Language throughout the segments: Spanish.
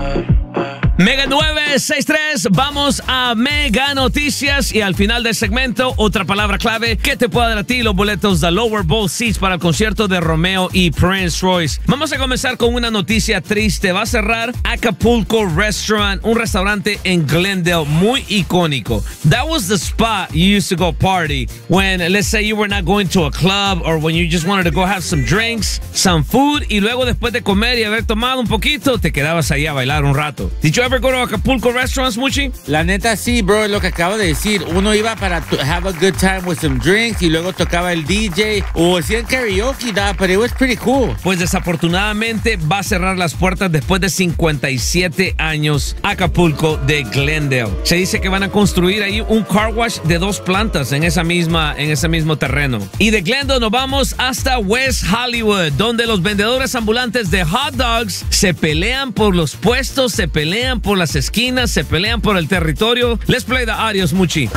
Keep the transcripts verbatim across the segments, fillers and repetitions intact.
Mega nueve seis tres, vamos a Mega Noticias y al final del segmento, otra palabra clave que te puede dar a ti los boletos de Lower Bowl Seats para el concierto de Romeo y Prince Royce. Vamos a comenzar con una noticia triste. Va a cerrar Acapulco Restaurant, un restaurante en Glendale muy icónico. That was the spot you used to go party when, let's say, you were not going to a club or when you just wanted to go have some drinks, some food, y luego después de comer y haber tomado un poquito, te quedabas ahí a bailar un rato. Did you ever go to Acapulco Restaurants, Muchi? La neta sí, bro, es lo que acabo de decir. Uno iba para have a good time with some drinks y luego tocaba el D J o hacían karaoke, da, but it was pretty cool. Pues desafortunadamente va a cerrar las puertas después de cincuenta y siete años Acapulco de Glendale. Se dice que van a construir ahí un car wash de dos plantas en esa misma en ese mismo terreno. Y de Glendale nos vamos hasta West Hollywood, donde los vendedores ambulantes de hot dogs se pelean por los puestos, se pelean por las esquinas, se pelean por el territorio. Let's play the audios, Muchi.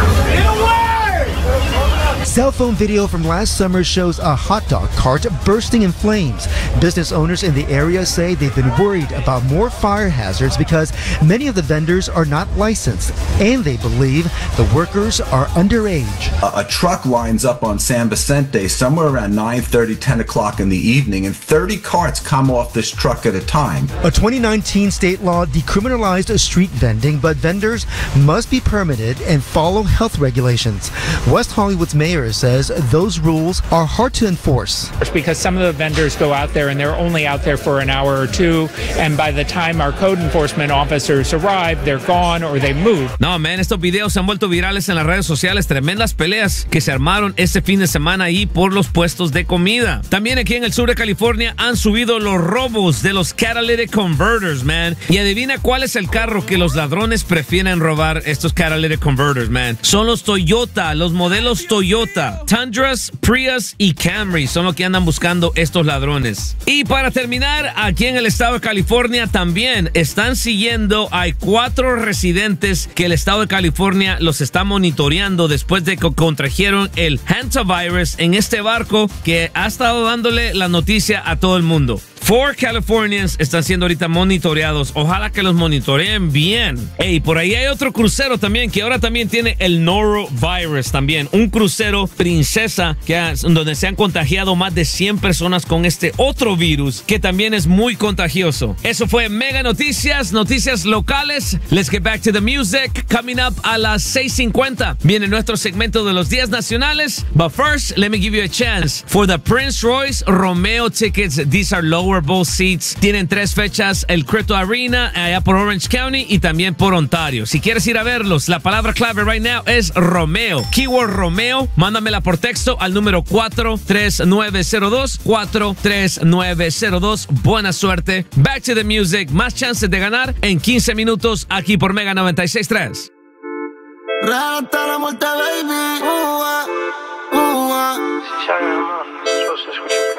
Cell phone video from last summer shows a hot dog cart bursting in flames. Business owners in the area say they've been worried about more fire hazards because many of the vendors are not licensed, and they believe the workers are underage. A, a truck lines up on San Vicente somewhere around nine thirty, ten o'clock in the evening, and thirty carts come off this truck at a time. A twenty nineteen state law decriminalized street vending, but vendors must be permitted and follow health regulations. West Hollywood's mayor says those rules are hard to enforce. Because some of the vendors go out there and they're only out there for an hour or two, and by the time our code enforcement officers arrive, they're gone or they move. No, man, estos videos se han vuelto virales en las redes sociales. Tremendas peleas que se armaron este fin de semana ahí por los puestos de comida. También aquí en el sur de California han subido los robos de los catalytic converters, man. Y adivina cuál es el carro que los ladrones prefieren robar, estos catalytic converters, man. Son los Toyota, los modelos Toyota. Tundras, Prius y Camry son lo que andan buscando estos ladrones. Y para terminar, aquí en el estado de California también están siguiendo. Hay cuatro residentes que el estado de California los está monitoreando después de que contrajeron el hantavirus en este barco que ha estado dándole la noticia a todo el mundo. Four Californians están siendo ahorita monitoreados. Ojalá que los monitoreen bien. Hey, por ahí hay otro crucero también que ahora también tiene el norovirus también. Un crucero princesa que ha, donde se han contagiado más de cien personas con este otro virus que también es muy contagioso. Eso fue Mega Noticias, noticias locales. Let's get back to the music. Coming up a las seis cincuenta viene nuestro segmento de los días nacionales. But first, let me give you a chance for the Prince Royce Romeo tickets. These are lower bowl seats. Tienen tres fechas, el Crypto Arena, allá por Orange County y también por Ontario. Si quieres ir a verlos, la palabra clave right now es Romeo. Keyword Romeo, mándamela por texto al número cuatro tres nueve cero dos, cuatro tres nueve cero dos. Buena suerte. Back to the music. Más chances de ganar en quince minutos aquí por Mega noventa y seis tres. Real hasta la muerte, baby. Uh, uh, uh, uh. Si se haga amor, solo se escucha.